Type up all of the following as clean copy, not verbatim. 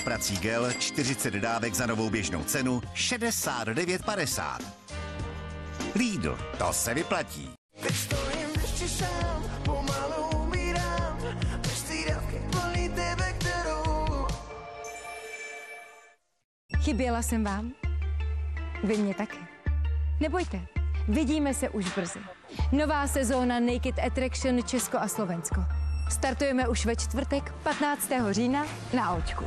prací gel 40 dodávek za novou běžnou cenu 69,50. Lidl, to se vyplatí. Teď stojím v dešti sám, pomalu umírám, bez té dávky plný tebe, kterou... Chyběla jsem vám? Vy mě taky. Nebojte, vidíme se už brzy. Nová sezóna Naked Attraction Česko a Slovensko. Startujeme už ve čtvrtek 15. října na Ačku.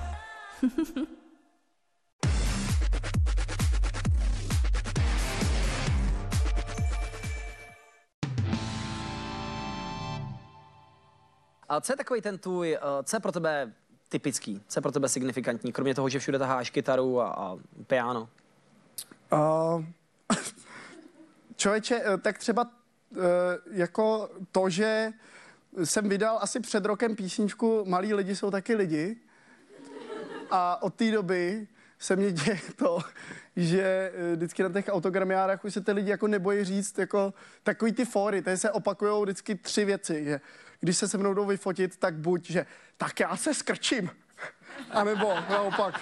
A co je takový ten tvůj, co je pro tebe typický, co je pro tebe signifikantní, kromě toho, že všude taháš kytaru a piano? Člověče, tak třeba jako to, že jsem vydal asi před rokem písničku Malí lidi jsou taky lidi a od té doby se mě děje to, že vždycky na těch autogramiádách už se ty lidi jako nebojí říct jako takový ty fóry, tady se opakujou vždycky 3 věci, že když se mnou jdou vyfotit, tak buď, že tak já se skrčím, anebo naopak,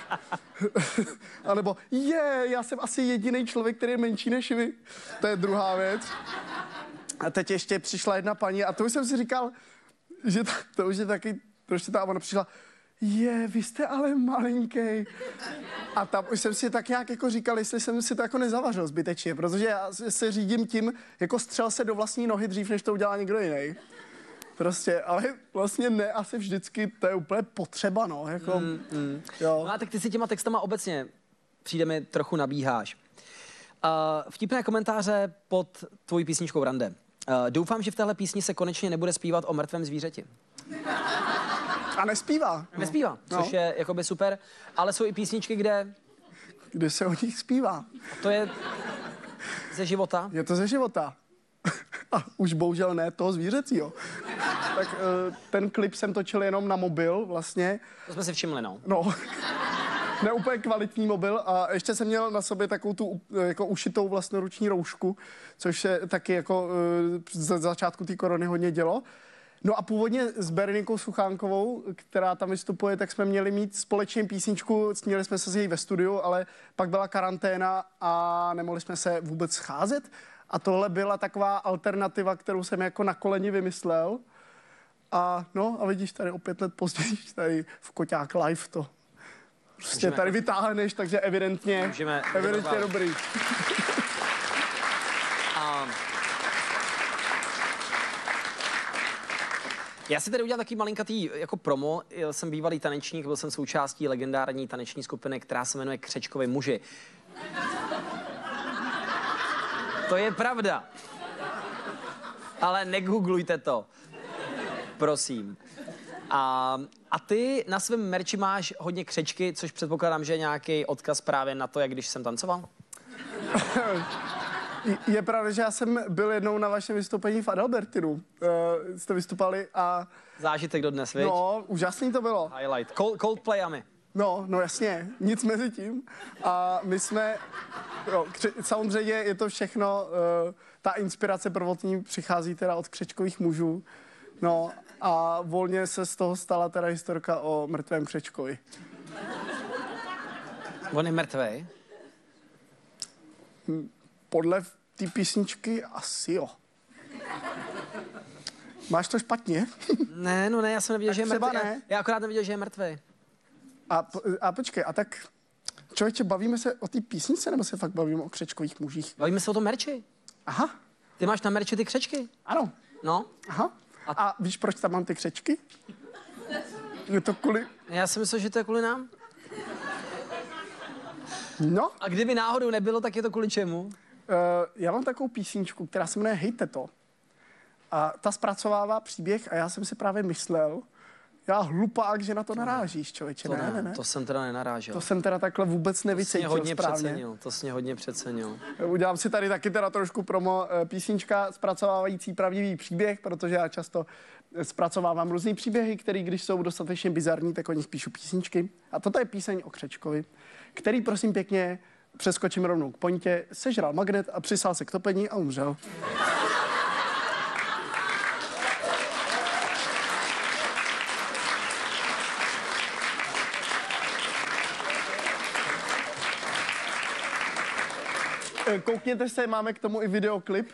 anebo já jsem asi jediný člověk, který je menší než vy, to je druhá věc. A teď ještě přišla jedna paní a to už jsem si říkal, že to už je taky, prostě ta ona přišla, vy jste ale malinký. A tam už jsem si tak nějak jako říkal, jestli jsem si to jako nezavařil zbytečně, protože já se řídím tím, jako střel se do vlastní nohy dřív, než to udělá někdo jiný. Prostě, ale vlastně ne, asi vždycky, to je úplně potřeba, no, jako, jo. No a tak ty si těma textama obecně, přijde mi, trochu nabíháš. Vtipné komentáře pod tvojí písničkou Rande. Doufám, že v téhle písni se konečně nebude zpívat o mrtvém zvířeti. A nespívá. Nespívá, což je jakoby super, ale jsou i písničky, kde se o nich zpívá. To je ze života? Je to ze života. A už bohužel ne toho zvířecího. Tak ten klip jsem točil jenom na mobil vlastně. To jsme si všimli, no. No, neúplně kvalitní mobil a ještě jsem měl na sobě takovou tu jako ušitou vlastnoruční roušku, což se taky jako za začátku té korony hodně dělo. No a původně s Berenikou Suchánkovou, která tam vystupuje, tak jsme měli mít společně písničku, směli jsme se s její ve studiu, ale pak byla karanténa a nemohli jsme se vůbec scházet. A tohle byla taková alternativa, kterou jsem jako na koleni vymyslel. A no, a vidíš, tady o 5 let později, tady v Koťák Live to prostě tady vytáhneš, takže evidentně dobrý. Já si tady udělal taky malinkatý jako promo. Jsem bývalý tanečník, byl jsem součástí legendární taneční skupiny, která se jmenuje Křečkovi muži. To je pravda. Ale negooglujte to. Prosím. A ty na svém merči máš hodně křečky, což předpokládám, že je nějaký odkaz právě na to, jak když jsem tancoval? Je pravda, že já jsem byl jednou na vašem vystoupení v Adalbertinu. Jste vystupali a... Zážitek dodnes, viď? No, úžasný to bylo. Highlight. Coldplay a my. No jasně, nic mezi tím. A my jsme, samozřejmě je to všechno, ta inspirace prvotní přichází teda od křečkových mužů. No a volně se z toho stala teda historka o mrtvém křečkovi. On je mrtvej? Podle té písničky asi jo. Máš to špatně? Ne, já jsem neviděl, že je mrtvej. Ne. Já akorát neviděl, že je mrtvej. A počkej, a tak člověče, bavíme se o té písnice, nebo se fakt bavíme o křečkových mužích? Bavíme se o tom merči. Aha. Ty máš na merči ty křečky? Ano. No. Aha. A víš, proč tam mám ty křečky? Je to kvůli... Já si myslel, že to je kvůli nám. No. A kdyby náhodou nebylo, tak je to kvůli čemu? Já mám takovou písničku, která se jmenuje Hejte to. A ta zpracovává příběh a já jsem si právě myslel, já hlupák, že na to narážíš, člověče. Ne. To jsem teda nenarážel. To jsem teda takhle vůbec nevycítil správně. To jsi mě hodně přecenil. Udělám si tady taky teda trošku promo. Písnička zpracovávající pravdivý příběh, protože já často zpracovávám různý příběhy, které když jsou dostatečně bizarní, tak o nich píšu písničky. A toto je píseň o křečkovi, který prosím pěkně, přeskočím rovnou k pointě, sežral magnet a přisál se k topení a umřel. Koukněte se, máme k tomu i videoklip.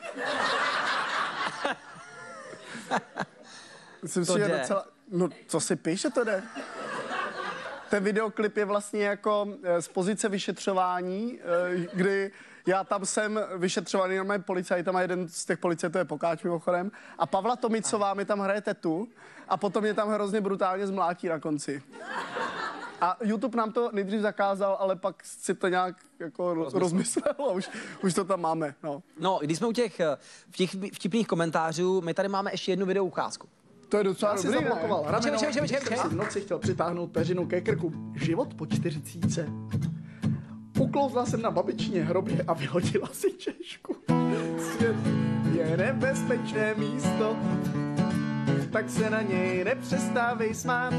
Myslím To si, že jde. docela... No, co si píše, to jde. Ten videoklip je vlastně jako z pozice vyšetřování, kdy já tam jsem vyšetřovaný normálně policajtem a jeden z těch policajtů je Pokáč mimochodem. A Pavla Tomicová mi tam hraje tetu a potom mě tam hrozně brutálně zmlátí na konci. A YouTube nám to nejdřív zakázal, ale pak si to nějak jako rozmyslel a už to tam máme. No. No, když jsme u těch vtipných komentářů, my tady máme ještě jednu video ukázku. To je docela Já si dobrý, zablokoval ne? rameno, Počkej. když jsem si v noci chtěl přitáhnout peřinu ke krku. Život po 40. Uklouzla jsem na babičně hrobě a vyhodila si češku. Svět je nebezpečné místo, tak se na něj nepřestávej smát.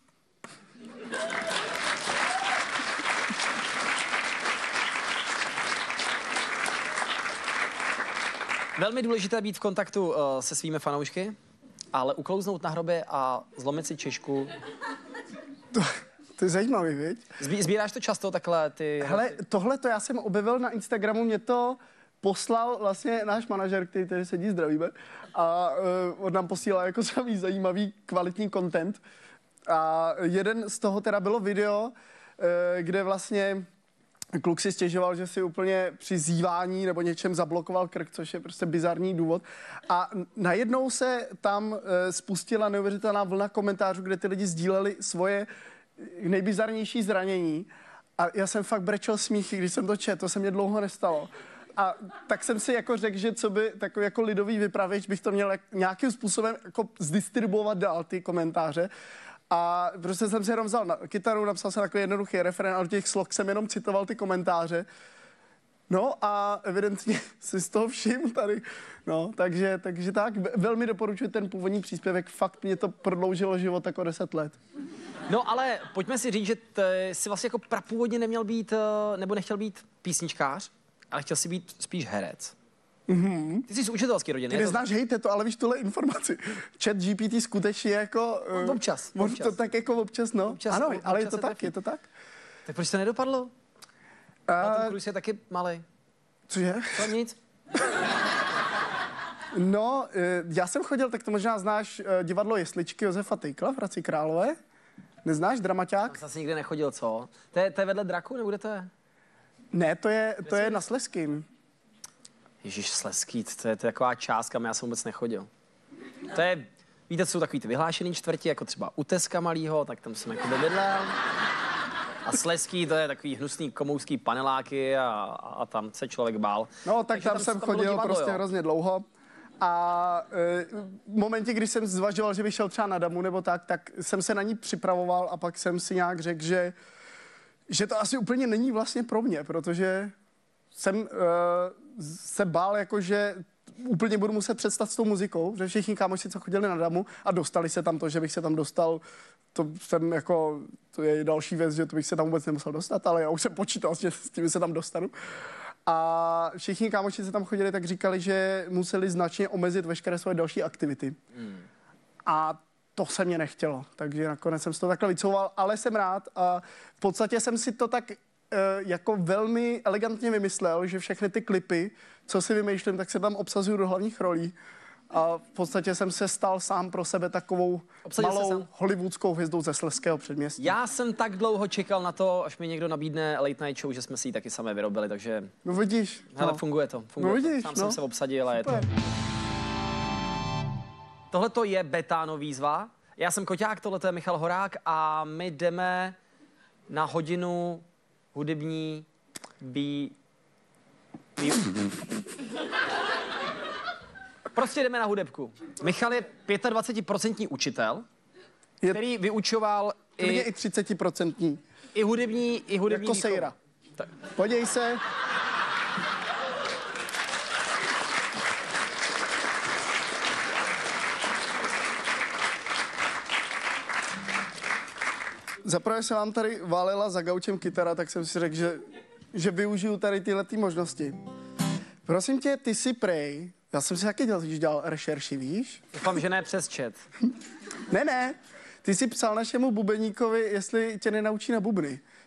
Velmi důležité být v kontaktu se svými fanoušky, ale uklouznout na hrobě a zlomit si češku. To je zajímavý, viď? Sbíráš to často takhle ty... Hele, tohle to já jsem objevil na Instagramu, mě to poslal vlastně náš manažer, který tady sedí, zdravíme, a on nám posílal jako samý zajímavý, kvalitní content. A jeden z toho teda bylo video, kde vlastně kluk si stěžoval, že si úplně při zívání nebo něčem zablokoval krk, což je prostě bizarní důvod. A najednou se tam spustila neuvěřitelná vlna komentářů, kde ty lidi sdíleli svoje nejbizarnější zranění. A já jsem fakt brečel smíchy, když jsem to četl, to se mě dlouho nestalo. A tak jsem si jako řekl, že co by takový jako lidový vypravěč bych to měl nějakým způsobem jako zdistribuovat dál ty komentáře. A prostě jsem si jenom vzal kytaru, napsal jsem takový jednoduchý referén a do těch slov jsem jenom citoval ty komentáře. No a evidentně si z toho všim tady. No, takže tak, velmi doporučuji ten původní příspěvek, fakt mě to prodloužilo život jako 10 let. No ale pojďme si říct, že jsi vlastně jako prapůvodně neměl být, nebo nechtěl být písničkář, ale chtěl si být spíš herec. Mm-hmm. Ty jsi z učitelské rodiny. Ty neznáš hejte, ale víš tuhle informaci. Chat GPT skutečně jako... Občas. To tak jako občas, no. Občas, ano, občas ale je to se tak, trefí. je to tak. Tak proč to nedopadlo? A ten Cruise je taky malej. Cože? To nic. No, já jsem chodil, tak to možná znáš divadlo Jesličky Josefa Tejkla v Hradci Králové. Neznáš, dramaťák? Zase nikdy nechodil, co? To je vedle Draku, nebo kde to je? Ne, to je na Slezským. Ježíš, Slezský, to je taková část, kam já jsem vůbec nechodil. To je, víte, co jsou takový ty vyhlášený čtvrti, jako třeba u Teska malýho, tak tam jsem jako bydlel. A Slezský, to je takový hnusný komouský paneláky a tam se člověk bál. No, tak Takže tam jsem bylo chodil divadlo, prostě jo. hrozně dlouho. A v momentě, kdy jsem zvažoval, že bych šel třeba na Damu nebo tak jsem se na ní připravoval a pak jsem si nějak řekl, že to asi úplně není vlastně pro mě, protože jsem se bál, jako že úplně budu muset přestat s tou muzikou, že všichni kámoši, co chodili na Damu a dostali se tam to, že bych se tam dostal, to je další věc, že to bych se tam vůbec nemusel dostat, ale já už jsem počítal, že s tím se tam dostanu. A všichni kámoši, co tam chodili, tak říkali, že museli značně omezit veškeré svoje další aktivity. A to se mě nechtělo, takže nakonec jsem si to takhle vycouval, ale jsem rád a v podstatě jsem si to tak jako velmi elegantně vymyslel, že všechny ty klipy, co si vymýšlím, tak se tam obsazuju do hlavních rolí. A v podstatě jsem se stal sám pro sebe takovou Obsadil se malou sám? hollywoodskou hvězdou ze Slezského předměstí. Já jsem tak dlouho čekal na to, až mi někdo nabídne late night show, že jsme si ji taky sami vyrobili, takže No vidíš. hele, no. funguje to. No vidíš, Sám no. jsem se obsadil a je to. Super. Tohle to je Betano výzva. Já jsem Koťák, tohle je Michal Horák a my jdeme na hodinu hudební Prostě jdeme na hudebku. Michal je 25% učitel, Je který vyučoval klidně i 30%. i hudební Jako výchovu. Sejra. Tak. Podívej se. Zaprvé se vám tady válela za gaučem kytara, tak jsem si řekl, že využiju tady tyhle možnosti. Prosím tě, ty si prej. Já jsem si taky dělal rešerši, víš? Doufám, že ne přes chat. Ne. Ty jsi psal našemu bubeníkovi, jestli tě nenaučí na bubny.